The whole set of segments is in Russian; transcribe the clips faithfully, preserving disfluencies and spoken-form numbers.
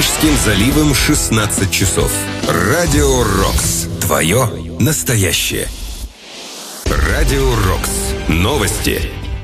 Керченским заливом шестнадцать часов. Радио Рокс. Твое настоящее. Радио Рокс. Новости.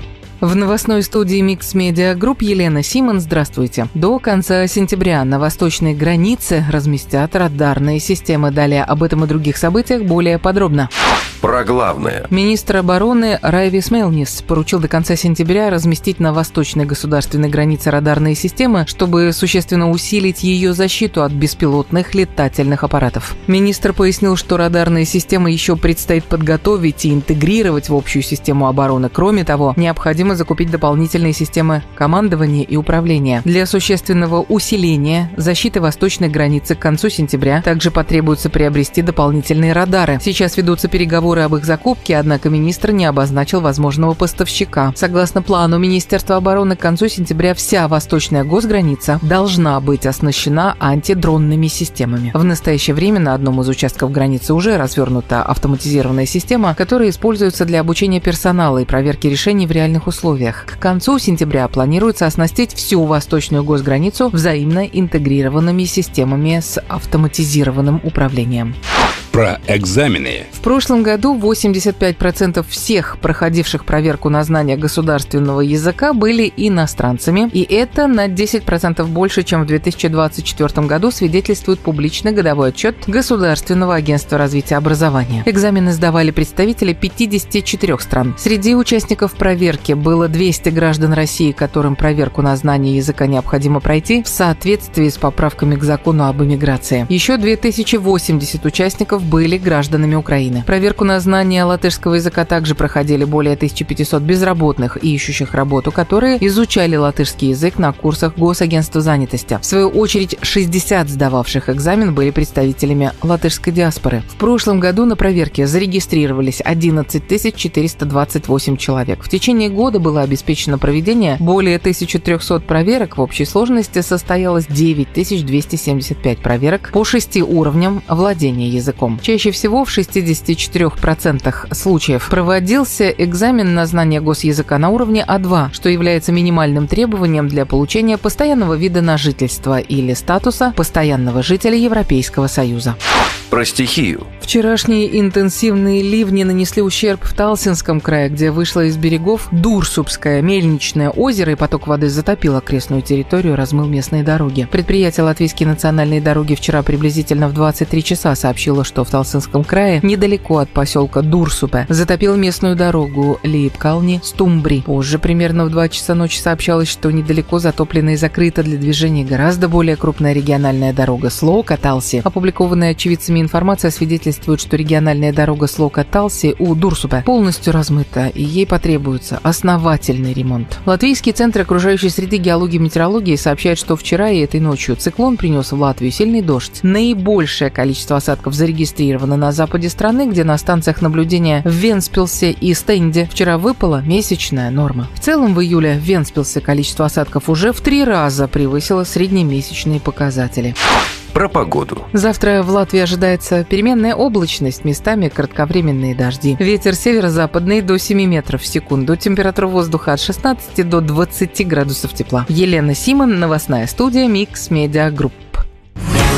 В новостной студии Mix Media Group Елена Симон. Здравствуйте. До конца сентября на восточной границе разместят радарные системы. Далее об этом и других событиях более подробно. Про главное. Министр обороны Райвис Мелнис поручил до конца сентября разместить на восточной государственной границе радарные системы, чтобы существенно усилить ее защиту от беспилотных летательных аппаратов. Министр пояснил, что радарные системы еще предстоит подготовить и интегрировать в общую систему обороны. Кроме того, необходимо закупить дополнительные системы командования и управления. Для существенного усиления защиты восточной границы к концу сентября также потребуется приобрести дополнительные радары. Сейчас ведутся переговоры об их закупке, однако министр не обозначил возможного поставщика. Согласно плану Министерства обороны, к концу сентября вся восточная госграница должна быть оснащена антидронными системами. В настоящее время на одном из участков границы уже развернута автоматизированная система, которая используется для обучения персонала и проверки решений в реальных условиях. К концу сентября планируется оснастить всю восточную госграницу взаимно интегрированными системами с автоматизированным управлением. Про экзамены. В прошлом году восемьдесят пять процентов всех проходивших проверку на знание государственного языка были иностранцами, и это на десять процентов больше, чем в две тысячи двадцать четвёртом году, свидетельствует публичный годовой отчет Государственного агентства развития образования. Экзамены сдавали представители пятидесяти четырёх стран. Среди участников проверки было двести граждан России, которым проверку на знание языка необходимо пройти в соответствии с поправками к закону об иммиграции. Еще две тысячи восемьдесят участников были гражданами Украины. Проверку на знание латышского языка также проходили более тысячи пятисот безработных и ищущих работу, которые изучали латышский язык на курсах Госагентства занятости. В свою очередь, шестьдесят сдававших экзамен были представителями латышской диаспоры. В прошлом году на проверке зарегистрировались одиннадцать тысяч четыреста двадцать восемь человек. В течение года было обеспечено проведение более тысячи трёхсот проверок. В общей сложности состоялось девять тысяч двести семьдесят пять проверок по шести уровням владения языком. Чаще всего в шестидесяти четырёх процентах случаев проводился экзамен на знание госязыка на уровне А два, что является минимальным требованием для получения постоянного вида на жительство или статуса постоянного жителя Европейского Союза. Про стихию. Вчерашние интенсивные ливни нанесли ущерб в Талсинском крае, где вышло из берегов Дурсупское мельничное озеро, и поток воды затопил окрестную территорию, размыл местные дороги. Предприятие «Латвийские национальные дороги» вчера приблизительно в двадцать три часа сообщило, что в Талсинском крае, недалеко от поселка Дурсупе, затопил местную дорогу Лейпкални-Стумбри. Позже, примерно в два часа ночи, сообщалось, что недалеко затоплена и закрыта для движения гораздо более крупная региональная дорога Слоука-Талси. Опубликованная очевидцами информация свидетельствует, что региональная дорога Слоука-Талси у Дурсупе полностью размыта, и ей потребуется основательный ремонт. Латвийский центр окружающей среды, геологии и метеорологии сообщает, что вчера и этой ночью циклон принес в Латвию сильный дождь. Наибольшее количество осадков зарегистрировано на западе страны, где на станциях наблюдения в Вентспилсе и Стенде вчера выпала месячная норма. В целом в июле в Вентспилсе количество осадков уже в три раза превысило среднемесячные показатели. Про погоду. Завтра в Латвии ожидается переменная облачность, местами кратковременные дожди. Ветер северо-западный до семи метров в секунду. Температура воздуха от шестнадцати до двадцати градусов тепла. Елена Симон, новостная студия Mix Media Group.